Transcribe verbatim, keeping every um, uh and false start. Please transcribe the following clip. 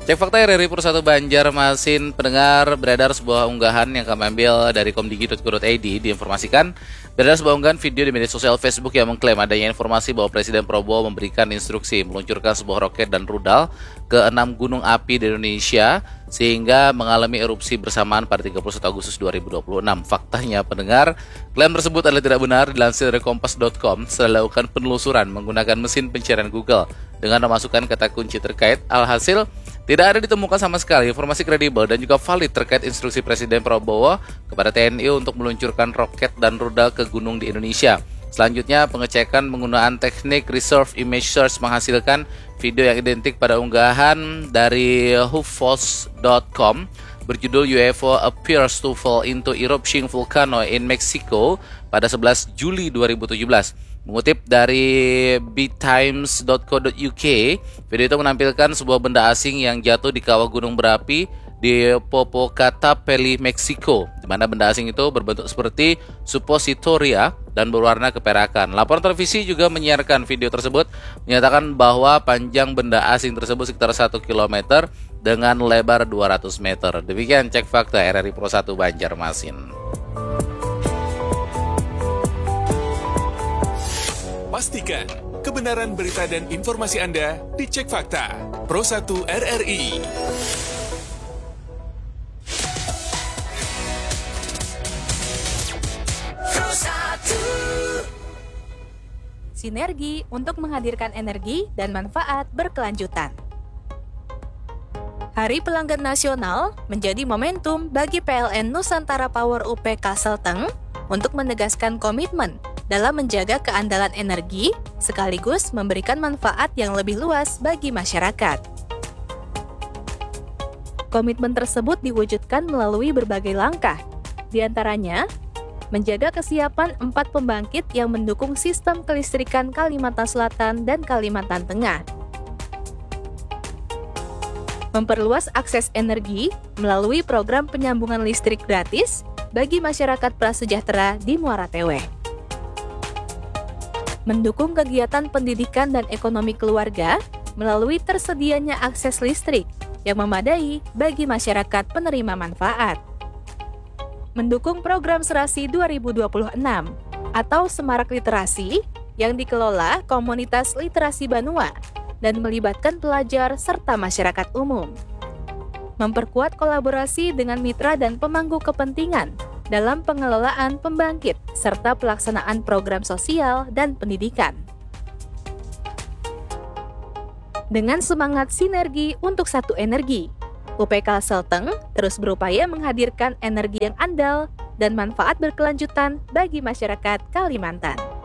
Cek fakta R R I Persatu Banjarmasin, pendengar, beredar sebuah unggahan yang kami ambil dari komdigi titik go titik i d. Diinformasikan beredar sebuah unggahan video di media sosial Facebook yang mengklaim adanya informasi bahwa Presiden Prabowo memberikan instruksi meluncurkan sebuah roket dan rudal ke enam gunung api di Indonesia sehingga mengalami erupsi bersamaan pada tiga puluh satu Agustus dua ribu dua puluh enam. Faktanya, pendengar, klaim tersebut adalah tidak benar. Dilansir dari kompas titik com, setelah dilakukan penelusuran menggunakan mesin pencarian Google dengan memasukkan kata kunci terkait, alhasil tidak ada ditemukan sama sekali informasi kredibel dan juga valid terkait instruksi Presiden Prabowo kepada T N I untuk meluncurkan roket dan rudal ke gunung di Indonesia. Selanjutnya, pengecekan penggunaan teknik Reserve Image Search menghasilkan video yang identik pada unggahan dari hufos titik com berjudul U F O appears to fall into erupting volcano in Mexico pada sebelas Juli dua ribu tujuh belas. Mengutip dari b times titik co titik u k, video itu menampilkan sebuah benda asing yang jatuh di kawah gunung berapi di Popocatépetl, Meksiko, di mana benda asing itu berbentuk seperti suppositoria dan berwarna keperakan. Laporan televisi juga menyiarkan video tersebut, menyatakan bahwa panjang benda asing tersebut sekitar satu kilometer dengan lebar dua ratus meter. Demikian cek fakta R R I Persatu Banjarmasin. Pastikan kebenaran berita dan informasi Anda dicek fakta. Pro satu R R I. Sinergi untuk menghadirkan energi dan manfaat berkelanjutan. Hari Pelanggan Nasional menjadi momentum bagi P L N Nusantara Power U P Kalselteng untuk menegaskan komitmen dalam menjaga keandalan energi sekaligus memberikan manfaat yang lebih luas bagi masyarakat. Komitmen tersebut diwujudkan melalui berbagai langkah, di antaranya menjaga kesiapan empat pembangkit yang mendukung sistem kelistrikan Kalimantan Selatan dan Kalimantan Tengah. Memperluas akses energi melalui program penyambungan listrik gratis bagi masyarakat prasejahtera di Muara Tewe. Mendukung kegiatan pendidikan dan ekonomi keluarga melalui tersedianya akses listrik yang memadai bagi masyarakat penerima manfaat. Mendukung program Serasi dua ribu dua puluh enam atau Semarak Literasi yang dikelola Komunitas Literasi Banua dan melibatkan pelajar serta masyarakat umum. Memperkuat kolaborasi dengan mitra dan pemangku kepentingan dalam pengelolaan pembangkit serta pelaksanaan program sosial dan pendidikan. Dengan semangat sinergi untuk satu energi, U P Kalselteng terus berupaya menghadirkan energi yang andal dan manfaat berkelanjutan bagi masyarakat Kalimantan.